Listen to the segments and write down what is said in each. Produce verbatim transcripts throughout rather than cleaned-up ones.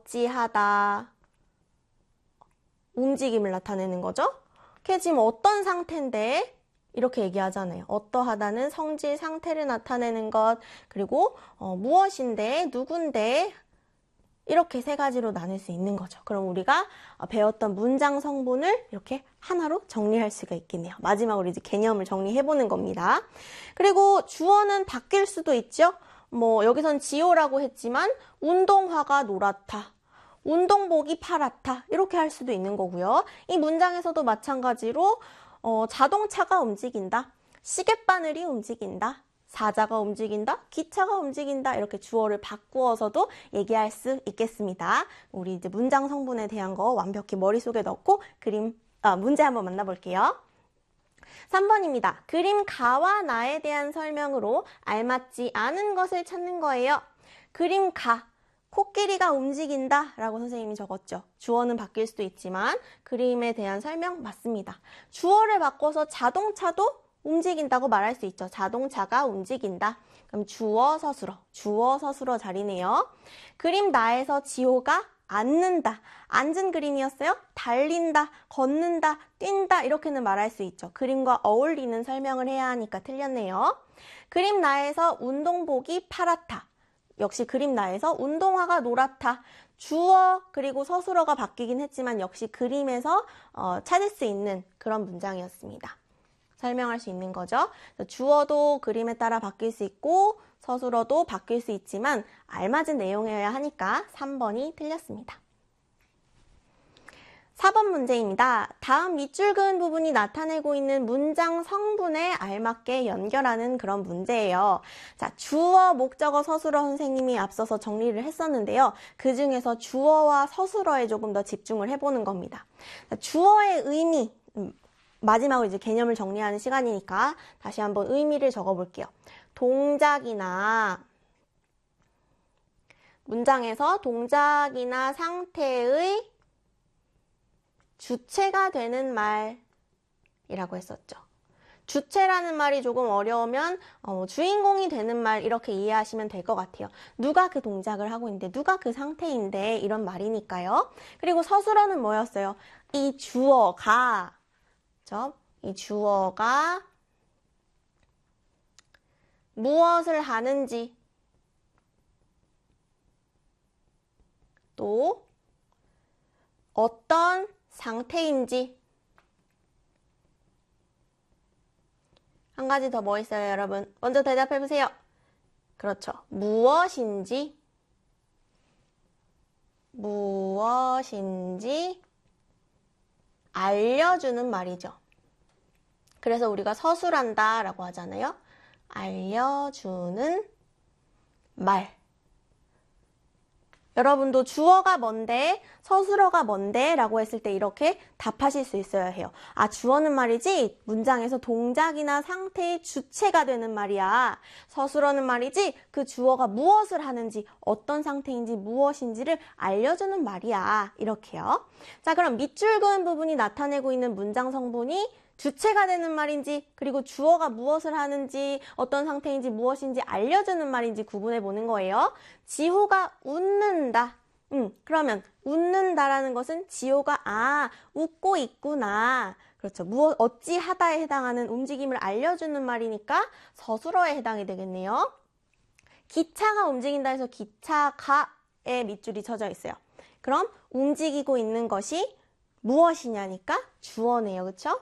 어찌하다. 움직임을 나타내는 거죠. 걔 지금 어떤 상태인데? 이렇게 얘기하잖아요. 어떠하다는 성질, 상태를 나타내는 것, 그리고 어, 무엇인데, 누군데, 이렇게 세 가지로 나눌 수 있는 거죠. 그럼 우리가 배웠던 문장 성분을 이렇게 하나로 정리할 수가 있겠네요. 마지막으로 이제 개념을 정리해보는 겁니다. 그리고 주어는 바뀔 수도 있죠. 뭐 여기선 지호라고 했지만 운동화가 노랗다. 운동복이 파랗다. 이렇게 할 수도 있는 거고요. 이 문장에서도 마찬가지로 어, 자동차가 움직인다. 시계바늘이 움직인다. 사자가 움직인다. 기차가 움직인다. 이렇게 주어를 바꾸어서도 얘기할 수 있겠습니다. 우리 이제 문장 성분에 대한 거 완벽히 머릿속에 넣고 그림, 아, 문제 한번 만나볼게요. 삼 번입니다. 그림 가와 나에 대한 설명으로 알맞지 않은 것을 찾는 거예요. 그림 가. 코끼리가 움직인다 라고 선생님이 적었죠. 주어는 바뀔 수도 있지만 그림에 대한 설명 맞습니다. 주어를 바꿔서 자동차도 움직인다고 말할 수 있죠. 자동차가 움직인다. 그럼 주어 서술어, 주어 서술어 자리네요. 그림 나에서 지호가 앉는다. 앉은 그림이었어요? 달린다, 걷는다, 뛴다 이렇게는 말할 수 있죠. 그림과 어울리는 설명을 해야 하니까 틀렸네요. 그림 나에서 운동복이 파랗다. 역시 그림 나에서 운동화가 노랗다. 주어 그리고 서술어가 바뀌긴 했지만 역시 그림에서 어, 찾을 수 있는 그런 문장이었습니다. 설명할 수 있는 거죠. 주어도 그림에 따라 바뀔 수 있고 서술어도 바뀔 수 있지만 알맞은 내용이어야 하니까 삼 번이 틀렸습니다. 사 번 문제입니다. 다음 밑줄 그은 부분이 나타내고 있는 문장 성분에 알맞게 연결하는 그런 문제예요. 자, 주어, 목적어, 서술어 선생님이 앞서서 정리를 했었는데요. 그 중에서 주어와 서술어에 조금 더 집중을 해보는 겁니다. 자, 주어의 의미, 음, 마지막으로 이제 개념을 정리하는 시간이니까 다시 한번 의미를 적어볼게요. 동작이나 문장에서 동작이나 상태의 주체가 되는 말이라고 했었죠. 주체라는 말이 조금 어려우면 어, 주인공이 되는 말 이렇게 이해하시면 될 것 같아요. 누가 그 동작을 하고 있는데 누가 그 상태인데 이런 말이니까요. 그리고 서술어는 뭐였어요? 이 주어가 이 주어가 무엇을 하는지 또 어떤 상태인지 한 가지 더 뭐 있어요, 여러분? 먼저 대답해 보세요. 그렇죠. 무엇인지 무엇인지 알려주는 말이죠. 그래서 우리가 서술한다 라고 하잖아요. 알려주는 말. 여러분도 주어가 뭔데, 서술어가 뭔데 라고 했을 때 이렇게 답하실 수 있어야 해요. 아, 주어는 말이지 문장에서 동작이나 상태의 주체가 되는 말이야. 서술어는 말이지 그 주어가 무엇을 하는지, 어떤 상태인지 무엇인지를 알려주는 말이야. 이렇게요. 자, 그럼 밑줄 그은 부분이 나타내고 있는 문장 성분이 주체가 되는 말인지, 그리고 주어가 무엇을 하는지, 어떤 상태인지 무엇인지 알려주는 말인지 구분해 보는 거예요. 지호가 웃는다. 음, 그러면 웃는다라는 것은 지호가 아, 웃고 있구나. 그렇죠. 무엇, 어찌하다에 해당하는 움직임을 알려주는 말이니까 서술어에 해당이 되겠네요. 기차가 움직인다 해서 기차가에 밑줄이 쳐져 있어요. 그럼 움직이고 있는 것이 무엇이냐니까 주어네요. 그렇죠?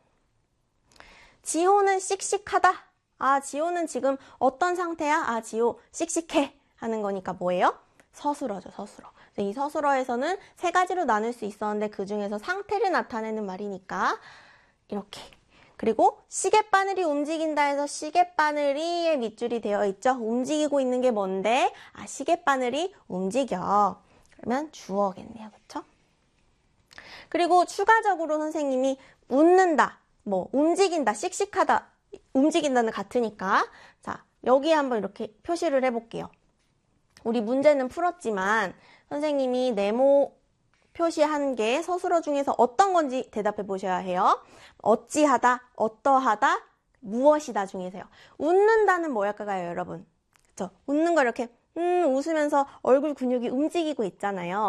지호는 씩씩하다. 아, 지호는 지금 어떤 상태야? 아, 지호 씩씩해 하는 거니까 뭐예요? 서술어죠, 서술어. 이 서술어에서는 세 가지로 나눌 수 있었는데 그 중에서 상태를 나타내는 말이니까 이렇게. 그리고 시계바늘이 움직인다 해서 시계바늘이의 밑줄이 되어 있죠. 움직이고 있는 게 뭔데? 아, 시계바늘이 움직여. 그러면 주어겠네요. 그렇죠? 그리고 추가적으로 선생님이 웃는다. 뭐 움직인다, 씩씩하다, 움직인다는 같으니까 자, 여기에 한번 이렇게 표시를 해볼게요. 우리 문제는 풀었지만 선생님이 네모 표시한 게 서술어 중에서 어떤 건지 대답해 보셔야 해요. 어찌하다, 어떠하다, 무엇이다 중에서요. 웃는다는 뭐일까요, 여러분? 그쵸? 웃는 거 이렇게 음 웃으면서 얼굴 근육이 움직이고 있잖아요.